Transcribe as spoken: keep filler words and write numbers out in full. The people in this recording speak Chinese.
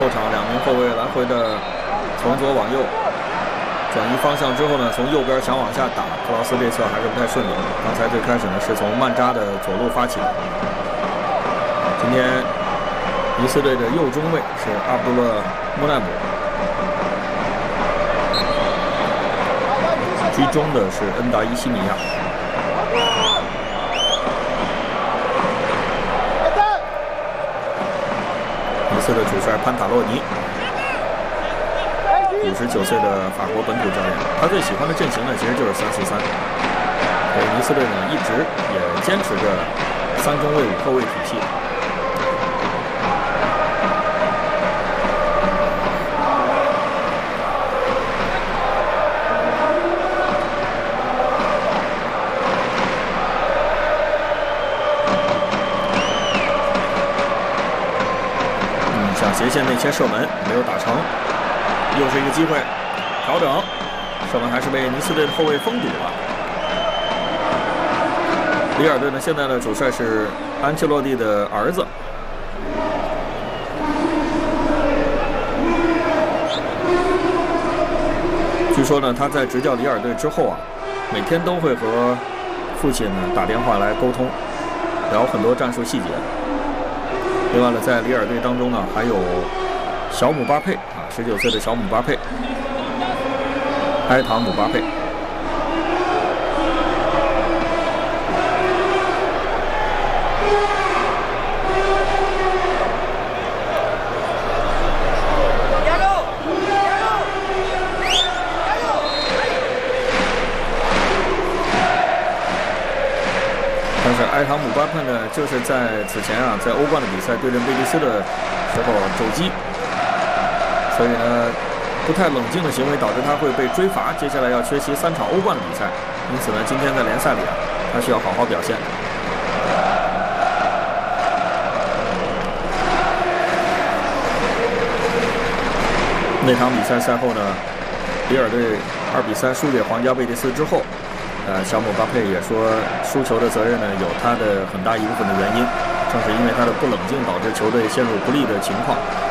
后场两名后卫来回的从左往右转移方向之后呢，从右边想往下打，克劳斯这侧还是不太顺利。刚才最开始呢是从曼扎的左路发起的。今天尼斯队的右中卫是阿卜杜勒穆奈姆，居中的是恩达伊西米亚。 尼斯的主帅潘塔洛尼，五十九岁的法国本土教练，他最喜欢的阵型呢，其实就是三四三。所以尼斯队呢，一直也坚持着三中卫五后卫体系。斜线内切射门没有打成，又是一个机会，调整，射门还是被尼斯队的后卫封堵了。里尔队呢，现在的主帅是安切洛蒂的儿子。据说呢，他在执教里尔队之后啊，每天都会和父亲呢打电话来沟通，聊很多战术细节。 另外呢，在里尔队当中呢，还有小姆巴佩啊，十九岁的小姆巴佩，埃唐姆巴佩。但是埃唐姆巴佩呢，就是在此前啊，在欧冠的比赛对阵贝蒂斯的时候肘击，所以呢，不太冷静的行为导致他会被追罚，接下来要缺席三场欧冠的比赛。因此呢，今天在联赛里啊，他需要好好表现。那场比赛赛后呢，里尔队二比三输给皇家贝蒂斯之后。 呃，小姆巴佩也说，输球的责任呢有他的很大一部分的原因，正是因为他的不冷静导致球队陷入不利的情况。